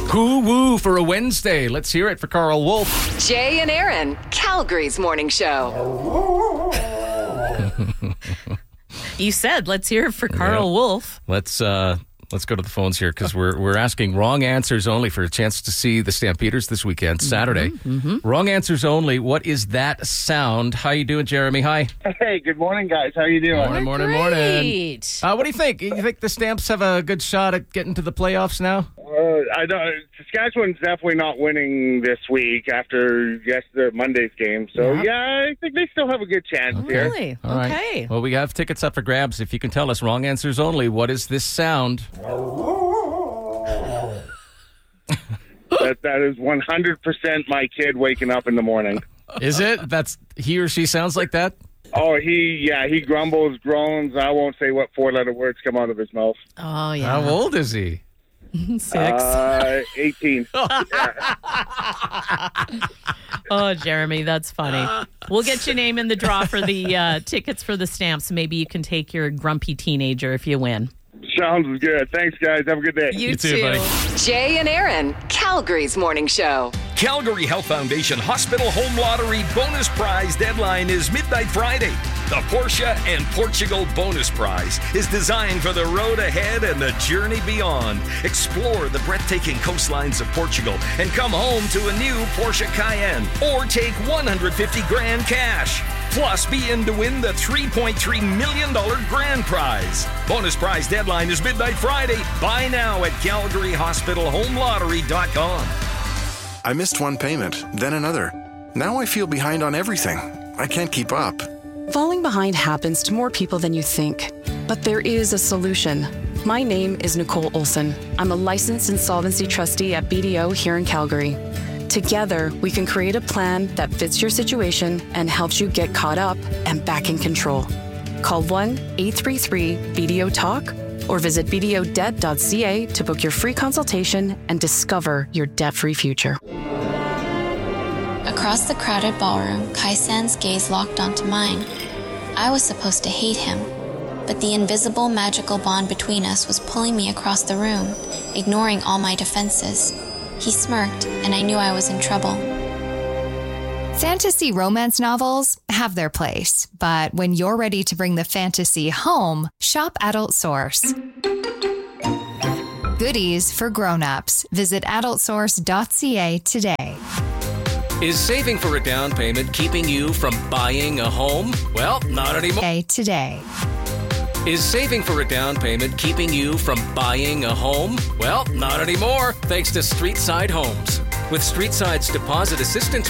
Woo for a Wednesday. Let's hear it for Carl Wolf. Jay and Aaron, Calgary's morning show. You said, let's hear it for Carl Wolf. Let's go to the phones here because we're asking wrong answers only for a chance to see the Stampeders this weekend, Saturday. Wrong answers only. What is that sound? How you doing, Jeremy? Hi. Hey, good morning, guys. How you doing? Morning. Great. What do you think? You think the Stamps have a good shot at getting to the playoffs now? I don't. Saskatchewan's definitely not winning this week after Monday's game. So, I think they still have a good chance here. Really? All right. Okay. Well, we have tickets up for grabs. If you can tell us wrong answers only, what is this sound? That is 100% my kid waking up in the morning. Is it? That's he or she sounds like that? Oh, he grumbles, groans. I won't say what four-letter words come out of his mouth. Oh, yeah. How old is he? 6. 18. Oh, Jeremy, that's funny. We'll get your name in the draw for the tickets for the Stamps. Maybe you can take your grumpy teenager if you win. Sounds good. Thanks, guys. Have a good day. You too, buddy. Jay and Aaron, Calgary's morning show. Calgary Health Foundation Hospital Home Lottery bonus prize deadline is midnight Friday. The Porsche and Portugal bonus prize is designed for the road ahead and the journey beyond. Explore the breathtaking coastlines of Portugal and come home to a new Porsche Cayenne or take $150,000 cash. Plus, be in to win the $3.3 million grand prize. Bonus prize deadline is midnight Friday. Buy now at CalgaryHospitalHomeLottery.com. I missed one payment, then another. Now I feel behind on everything. I can't keep up. Falling behind happens to more people than you think. But there is a solution. My name is Nicole Olson. I'm a licensed insolvency trustee at BDO here in Calgary. Together, we can create a plan that fits your situation and helps you get caught up and back in control. Call 1-833-BDO-TALK or visit bdodebt.ca to book your free consultation and discover your debt-free future. Across the crowded ballroom, Kai San's gaze locked onto mine. I was supposed to hate him, but the invisible, magical bond between us was pulling me across the room, ignoring all my defenses. He smirked, and I knew I was in trouble. Fantasy romance novels have their place, but when you're ready to bring the fantasy home, shop Adult Source. Goodies for grown-ups. Visit adultsource.ca today. Is saving for a down payment keeping you from buying a home? Well, not anymore. Today. Is saving for a down payment keeping you from buying a home? Well, not anymore, thanks to Streetside Homes. With Streetside's deposit assistance